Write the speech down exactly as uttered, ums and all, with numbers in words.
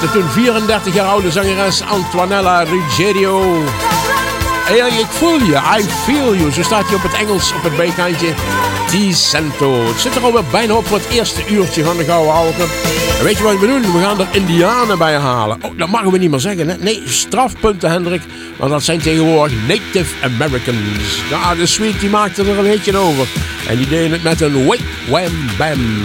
de toen vierendertig jaar oude zangeres Antoinella Ruggiero. Hey, ik voel je, I feel you. Zo staat hij op het Engels op het bijkantje. T-Cento. Het zit er alweer bijna op voor het eerste uurtje van de Gouden Ouwe Club. En weet je wat we doen? We gaan er Indianen bij halen. Oh, dat mogen we niet meer zeggen, hè? Nee, strafpunten, Hendrik. Want dat zijn tegenwoordig Native Americans. Nou, de Sweet die maakte er een hitje over. En die deden het met een wait, wham, bam.